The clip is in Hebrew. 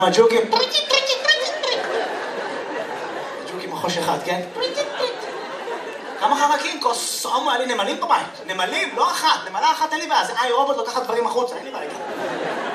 הג'וקים, ג'וקים מחוש אחד, כן? כמה חרקים? כוס, היה לי נמלים בבית. נמלים, לא אחת. נמלה אחת אין לי בעיה. זה רובוט לוקחת דברים החוצה, אין לי בעיה.